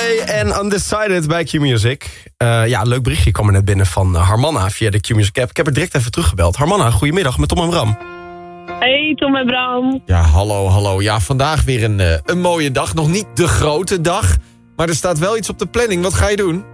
Coldplay en Undecided bij Q-Music. Leuk berichtje kwam er net binnen van Harmanna via de Q-Music app. Ik heb er direct even teruggebeld. Harmanna, goedemiddag met Tom en Bram. Hey, Tom en Bram. Ja, hallo. Ja, vandaag weer een mooie dag. Nog niet de grote dag, maar er staat wel iets op de planning. Wat ga je doen?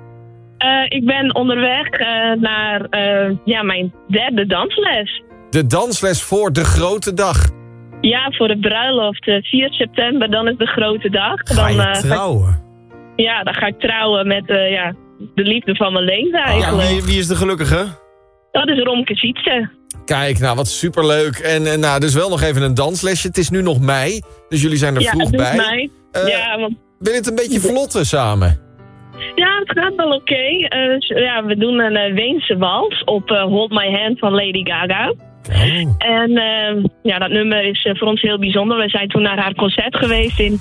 Ik ben onderweg naar mijn derde dansles. De dansles voor de grote dag. Ja, voor de bruiloft. 4 september, dan is de grote dag. Ga je trouwen? Dan ga ik trouwen met de liefde van mijn leven eigenlijk. Ja, wie is de gelukkige? Dat is Romke Sietse. Kijk, nou wat superleuk. En dus wel nog even een danslesje. Het is nu nog mei, dus jullie zijn er vroeg bij. Ja, het is mei. Wil je het een beetje vlotten samen? Ja, het gaat wel oké. We doen een Weense wals op Hold My Hand van Lady Gaga. Oh. En dat nummer is voor ons heel bijzonder. We zijn toen naar haar concert geweest in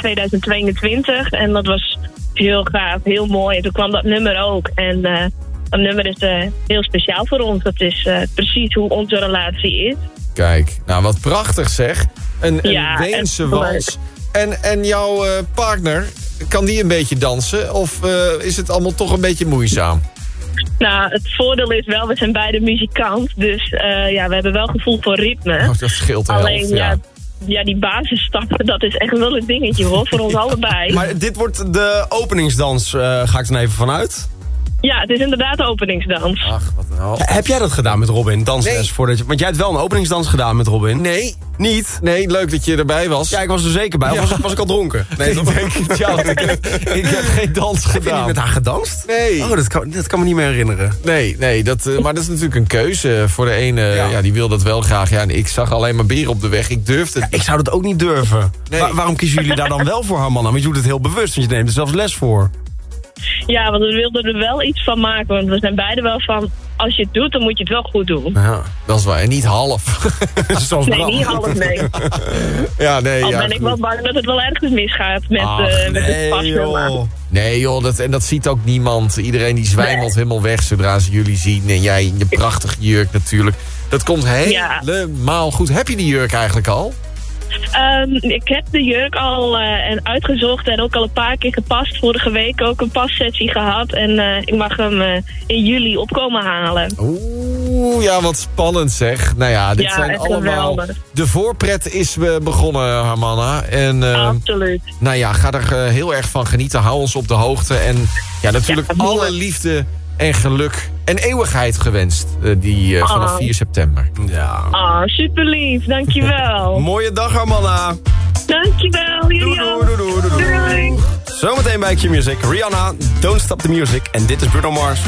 2022. En dat was heel gaaf, heel mooi. En toen kwam dat nummer ook. En dat nummer is heel speciaal voor ons. Dat is precies hoe onze relatie is. Kijk, nou wat prachtig zeg. Een Weense wals. En jouw partner, kan die een beetje dansen? Of is het allemaal toch een beetje moeizaam? Nou, het voordeel is wel, we zijn beide muzikant. Dus we hebben wel gevoel voor ritme. Oh, dat scheelt de Alleen, helft, die basisstappen, dat is echt wel een dingetje hoor, voor ons allebei. Maar dit wordt de openingsdans, ga ik dan even vanuit? Ja, het is inderdaad de openingsdans. Ach, wat een hal. Heb jij dat gedaan met Robin, dansles? Nee. Want jij hebt wel een openingsdans gedaan met Robin. Nee. Niet? Nee, leuk dat je erbij was. Ja, ik was er zeker bij. Of was ik al dronken? Nee, ik denk het, ja. Ik heb geen dans Heb je gedaan. niet met haar gedanst? Nee. Oh, dat kan me niet meer herinneren. Nee, maar dat is natuurlijk een keuze. Voor de ene, die wil dat wel graag. Ja, en ik zag alleen maar beren op de weg. Ik durfde het. Ik zou dat ook niet durven. Nee. Waarom kiezen jullie daar dan wel voor, Harmanna? Want je doet het heel bewust, want je neemt er zelfs les voor. Ja, want we wilden er wel iets van maken. Want we zijn beide wel van, als je het doet, dan moet je het wel goed doen. Ja. Dat is waar. En niet half. Zoals Nee, Bram. niet half, nee. Ja, nee. Al ja, ben ik wel bang dat het wel ergens misgaat met het pasnummer. Nee joh, dat ziet ook niemand. Iedereen die zwijmelt helemaal weg zodra ze jullie zien. En jij in je prachtige jurk natuurlijk. Dat komt helemaal goed. Heb je die jurk eigenlijk al? Ik heb de jurk al uitgezocht en ook al een paar keer gepast. Vorige week ook een passessie gehad. En ik mag hem in juli opkomen halen. Oeh, ja, wat spannend zeg. Nou ja, dit zijn allemaal... Geweldig. De voorpret is begonnen, Harmanna. En, Absoluut. Nou ja, ga er heel erg van genieten. Hou ons op de hoogte. En ja, natuurlijk alle liefde en geluk en eeuwigheid gewenst. Vanaf 4 september. Ja. Super lief. Dankjewel. Mooie dag, Harmanna. Dankjewel. Jullie ook. Doei. Zometeen bij Q-Music. Rihanna, Don't Stop the Music. En dit is Bruno Mars.